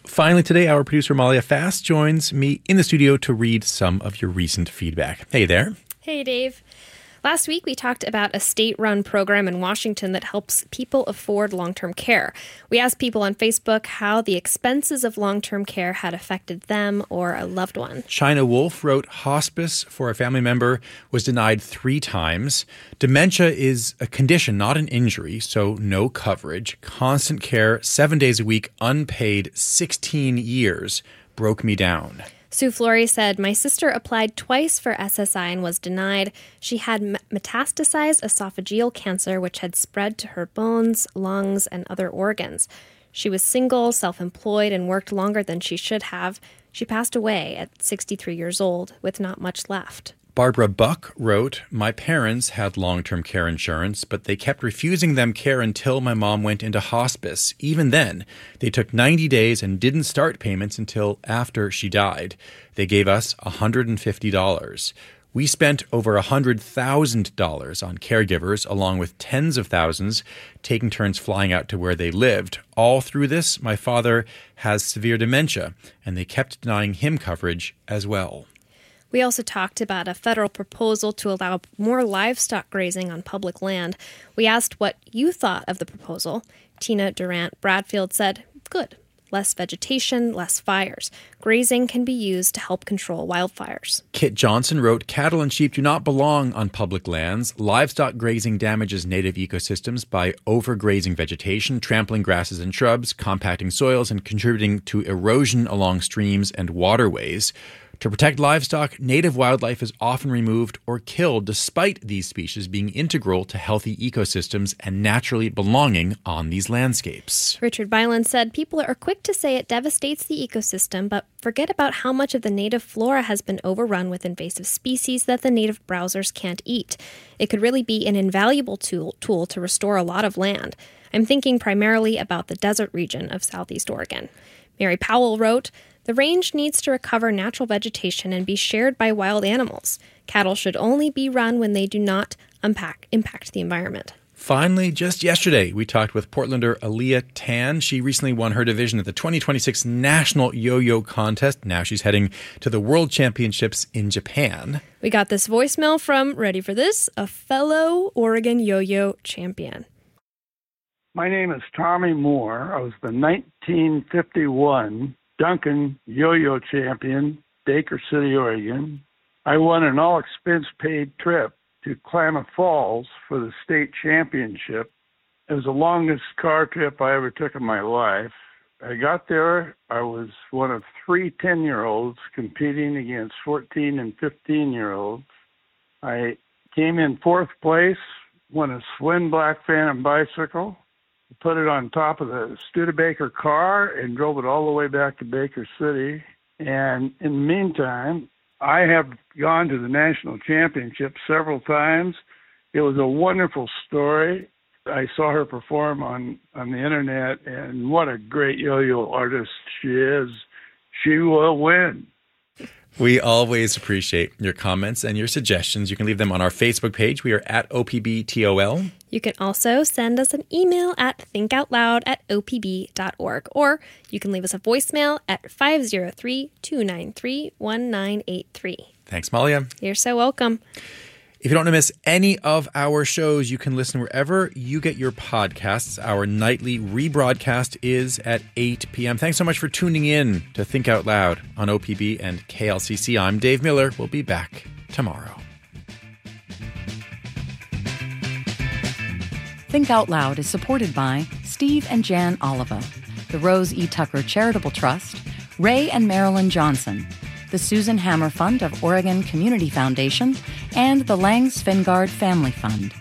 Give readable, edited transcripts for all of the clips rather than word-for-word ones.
Finally today, our producer Malia Fast joins me in the studio to read some of your recent feedback. Hey there. Hey, Dave. Last week, we talked about a state-run program in Washington that helps people afford long-term care. We asked people on Facebook how the expenses of long-term care had affected them or a loved one. China Wolf wrote, hospice for a family member was denied 3 times. Dementia is a condition, not an injury, so no coverage. Constant care, 7 days a week, unpaid, 16 years, broke me down. Sue Flory said, my sister applied twice for SSI and was denied. She had metastasized esophageal cancer, which had spread to her bones, lungs, and other organs. She was single, self-employed, and worked longer than she should have. She passed away at 63 years old with not much left. Barbara Buck wrote, my parents had long-term care insurance, but they kept refusing them care until my mom went into hospice. Even then, they took 90 days and didn't start payments until after she died. They gave us $150. We spent over $100,000 on caregivers, along with tens of thousands, taking turns flying out to where they lived. All through this, my father has severe dementia, and they kept denying him coverage as well. We also talked about a federal proposal to allow more livestock grazing on public land. We asked what you thought of the proposal. Tina Durant Bradfield said, good. Less vegetation, less fires. Grazing can be used to help control wildfires. Kit Johnson wrote, cattle and sheep do not belong on public lands. Livestock grazing damages native ecosystems by overgrazing vegetation, trampling grasses and shrubs, compacting soils, and contributing to erosion along streams and waterways. To protect livestock, native wildlife is often removed or killed despite these species being integral to healthy ecosystems and naturally belonging on these landscapes. Richard Byland said people are quick to say it devastates the ecosystem, but forget about how much of the native flora has been overrun with invasive species that the native browsers can't eat. It could really be an invaluable tool to restore a lot of land. I'm thinking primarily about the desert region of Southeast Oregon. Mary Powell wrote, the range needs to recover natural vegetation and be shared by wild animals. Cattle should only be run when they do not impact the environment. Finally, just yesterday, we talked with Portlander Aaliyah Tan. She recently won her division at the 2026 National Yo-Yo Contest. Now she's heading to the World Championships in Japan. We got this voicemail from, ready for this, a fellow Oregon Yo-Yo champion. My name is Tommy Moore. I was the 1951 Duncan Yo-Yo champion, Baker City, Oregon. I won an all-expense-paid trip to Klamath Falls for the state championship. It was the longest car trip I ever took in my life. I got there. I was one of 3 10-year-olds competing against 14 and 15-year-olds. I came in 4th place, won a Swin Black Phantom bicycle, put it on top of the Studebaker car and drove it all the way back to Baker City. And in the meantime, I have gone to the national championship several times. It was a wonderful story. I saw her perform on the internet, and what a great yo-yo artist she is. She will win. We always appreciate your comments and your suggestions. You can leave them on our Facebook page. We are at OPBTOL. You can also send us an email at thinkoutloud@opb.org, or you can leave us a voicemail at 503-293-1983. Thanks, Malia. You're so welcome. If you don't want to miss any of our shows, you can listen wherever you get your podcasts. Our nightly rebroadcast is at 8 p.m. Thanks so much for tuning in to Think Out Loud on OPB and KLCC. I'm Dave Miller. We'll be back tomorrow. Think Out Loud is supported by Steve and Jan Oliva, the Rose E. Tucker Charitable Trust, Ray and Marilyn Johnson, the Susan Hammer Fund of Oregon Community Foundation, and the Lang Svingard Family Fund.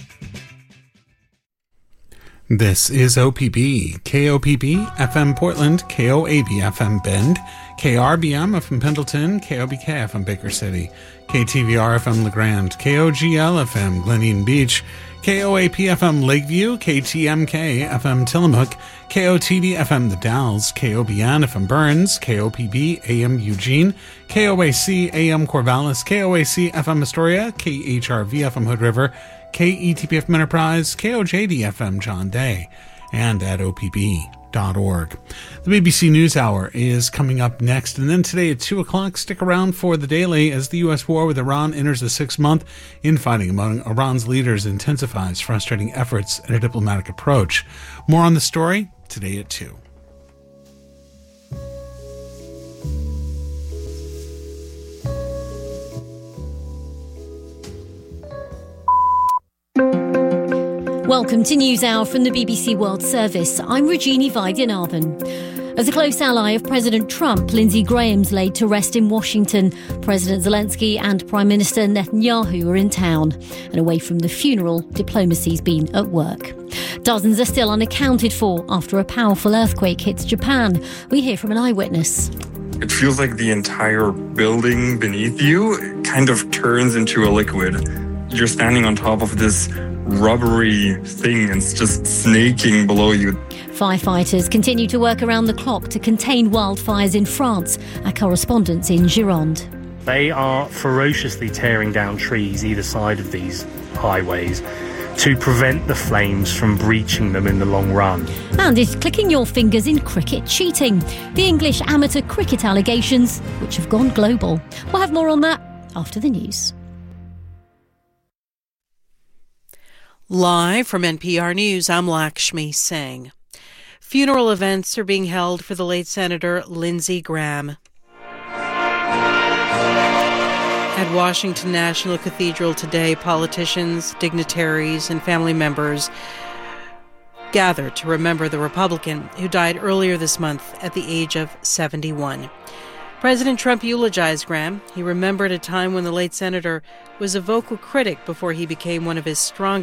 This is OPB, KOPB, FM Portland, KOAB, FM Bend, KRBM, FM Pendleton, KOBK, FM Baker City, KTVR, FM LeGrand, KOGL, FM Gleneen Beach, KOAP, FM Lakeview, KTMK, FM Tillamook, KOTD, FM The Dalles, KOBN, FM Burns, KOPB, AM Eugene, KOAC, AM Corvallis, KOAC, FM Astoria, KHRV, FM Hood River, KETPFM Enterprise, KOJD, FM John Day, and at OPB. The BBC NewsHour is coming up next, and then today at 2 o'clock, stick around for the Daily as the U.S. war with Iran enters the 6th month. Infighting among Iran's leaders intensifies, frustrating efforts at a diplomatic approach. More on the story today at 2. Welcome to NewsHour from the BBC World Service. I'm Regina Vaidyanathan. As a close ally of President Trump, Lindsey Graham's laid to rest in Washington. President Zelensky and Prime Minister Netanyahu are in town. And away from the funeral, diplomacy's been at work. Dozens are still unaccounted for after a powerful earthquake hits Japan. We hear from an eyewitness. It feels like the entire building beneath you kind of turns into a liquid. You're standing on top of this rubbery thing and it's just snaking below you. Firefighters continue to work around the clock to contain wildfires in France. Our correspondent's in Gironde. They are ferociously tearing down trees either side of these highways to prevent the flames from breaching them in the long run. And is clicking your fingers in cricket cheating. The English amateur cricket allegations, which have gone global. We'll have more on that after the news. Live from NPR News, I'm Lakshmi Singh. Funeral events are being held for the late Senator Lindsey Graham. At Washington National Cathedral today, politicians, dignitaries, and family members gathered to remember the Republican who died earlier this month at the age of 71. President Trump eulogized Graham. He remembered a time when the late senator was a vocal critic before he became one of his strongest